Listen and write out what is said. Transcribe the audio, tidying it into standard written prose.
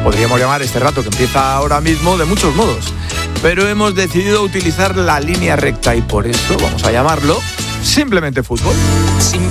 Podríamos llamar este rato que empieza ahora mismo de muchos modos, pero hemos decidido utilizar la línea recta y por eso vamos a llamarlo simplemente fútbol. Sin